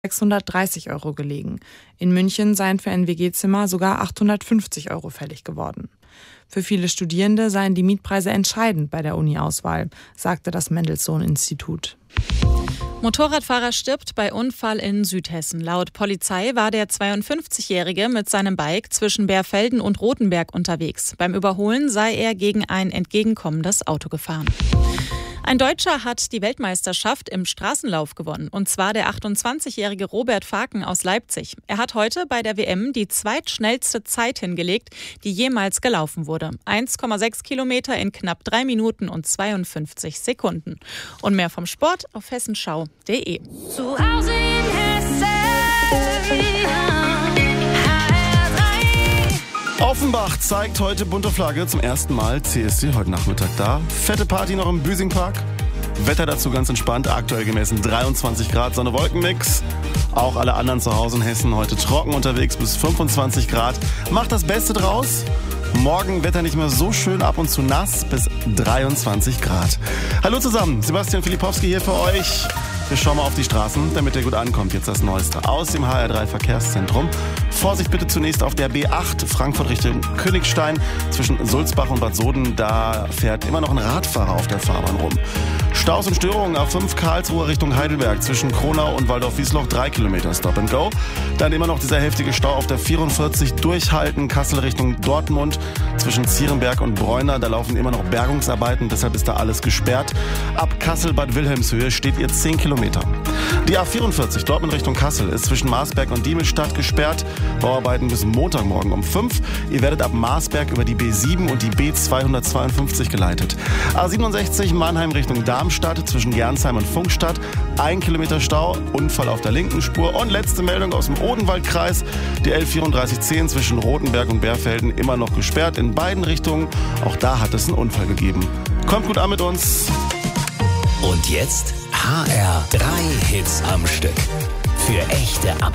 630 € gelegen. In München seien für ein WG-Zimmer sogar 850 € fällig geworden. Für viele Studierende seien die Mietpreise entscheidend bei der Uni-Auswahl, sagte das Mendelssohn-Institut. Motorradfahrer stirbt bei Unfall in Südhessen. Laut Polizei war der 52-Jährige mit seinem Bike zwischen Bärfelden und Rothenberg unterwegs. Beim Überholen sei er gegen ein entgegenkommendes Auto gefahren. Ein Deutscher hat die Weltmeisterschaft im Straßenlauf gewonnen, und zwar der 28-jährige Robert Faken aus Leipzig. Er hat heute bei der WM die zweitschnellste Zeit hingelegt, die jemals gelaufen wurde. 1,6 Kilometer in knapp 3 Minuten und 52 Sekunden. Und mehr vom Sport auf hessenschau.de. Zu Hause in Hessen. Offenbach zeigt heute bunte Flagge zum ersten Mal. CSD heute Nachmittag da. Fette Party noch im Büsingpark. Wetter dazu ganz entspannt. Aktuell gemessen 23 Grad, Sonne-Wolken-Mix. Auch alle anderen zu Hause in Hessen heute trocken unterwegs bis 25 Grad. Macht das Beste draus. Morgen Wetter nicht mehr so schön, ab und zu nass bis 23 Grad. Hallo zusammen, Sebastian Filipowski hier für euch. Wir schauen mal auf die Straßen, damit ihr gut ankommt. Jetzt das Neueste aus dem HR3 Verkehrszentrum. Vorsicht bitte zunächst auf der B8 Frankfurt Richtung Königstein. Zwischen Sulzbach und Bad Soden, da fährt immer noch ein Radfahrer auf der Fahrbahn rum. Staus und Störungen A5 Karlsruhe Richtung Heidelberg. Zwischen Kronau und Waldorf-Wiesloch 3 Kilometer Stop and Go. Dann immer noch dieser heftige Stau auf der 44 durchhalten. Kassel Richtung Dortmund. Zwischen Zierenberg und Bräuner, da laufen immer noch Bergungsarbeiten. Deshalb ist da alles gesperrt. Ab Kassel-Bad Wilhelmshöhe steht ihr 10 Kilometer. Die A44 Dortmund Richtung Kassel ist zwischen Marsberg und Diemelstadt gesperrt. Bauarbeiten bis Montagmorgen um 5. Ihr werdet ab Marsberg über die B7 und die B252 geleitet. A67 Mannheim Richtung Darmstadt zwischen Gernsheim und Funkstadt. 1 Kilometer Stau, Unfall auf der linken Spur. Und letzte Meldung aus dem Odenwaldkreis. Die L3410 zwischen Rothenberg und Bärfelden immer noch gesperrt in beiden Richtungen. Auch da hat es einen Unfall gegeben. Kommt gut an mit uns. Und jetzt HR3 Hits am Stück. Für echte